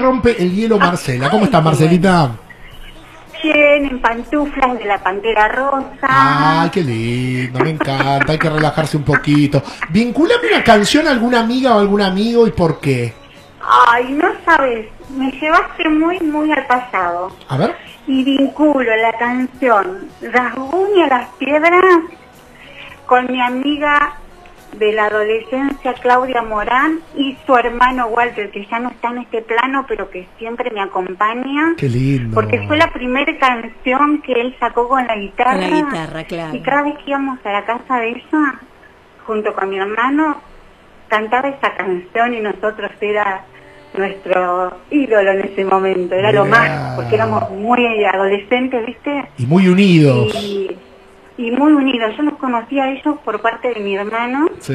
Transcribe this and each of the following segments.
rompe el hielo Marcela. ¿Cómo está, Marcelita? Bien, en pantuflas de la Pantera Rosa. Ay, qué lindo, me encanta, hay que relajarse un poquito. Vincúlame una canción a alguna amiga o algún amigo y por qué. Ay, no sabes, me llevaste muy al pasado. A ver. Y vinculo la canción Rasguña las piedras con mi amiga de la adolescencia, Claudia Morán, y su hermano Walter, que ya no está en este plano, pero que siempre me acompaña. Qué lindo. Porque fue la primera canción que él sacó con la guitarra. Con la guitarra, claro. Y cada vez que íbamos a la casa de ella, junto con mi hermano, cantaba esa canción y nosotros era nuestro ídolo en ese momento. Era lo más, porque éramos muy adolescentes, ¿viste? Y muy unidos. Y muy unidos. Yo los conocí a ellos por parte de mi hermano. Sí.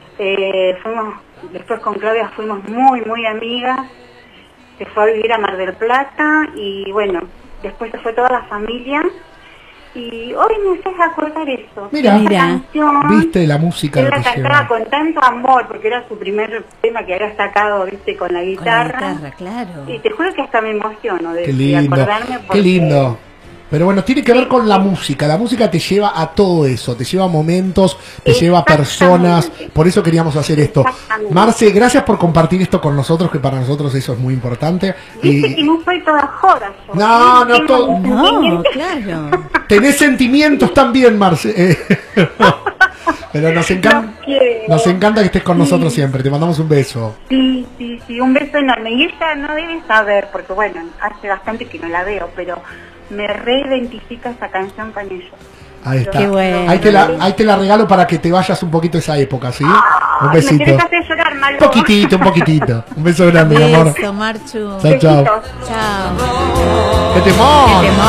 Después con Claudia fuimos muy amigas. Se fue a vivir a Mar del Plata y bueno, después se fue toda la familia. Y hoy me haces acordar eso. Mira, esa canción, viste la música. él que la te cantaba lleva. con tanto amor porque era su primer tema que había sacado, viste, con la guitarra. Con la guitarra, claro. Y te juro que hasta me emociono de Qué lindo, acordarme porque... qué lindo. Pero bueno, tiene que ver con la música. La música te lleva a todo eso, te lleva a momentos, te lleva a personas. Por eso queríamos hacer esto. Marce, gracias por compartir esto con nosotros, que para nosotros eso es muy importante. Viste que no soy toda joda. Yo, No, no, tengo todo. No, claro. Tenés sentimientos también, Marce. Pero nos encanta que estés con nosotros siempre. Te mandamos un beso. Sí, un beso enorme. Y ella no debe saber, porque bueno, hace bastante que no la veo, pero me reidentifica esa canción con ellos. Ahí está. Qué bueno. Ahí te la regalo para que te vayas un poquito a esa época, ¿sí? Un besito. Me querés hacer llorar, Malo. Un poquitito. Un beso grande, mi amor. Beso, Marchu. Chao, chao. Besitos. Chao. ¡Qué temor! Qué temor.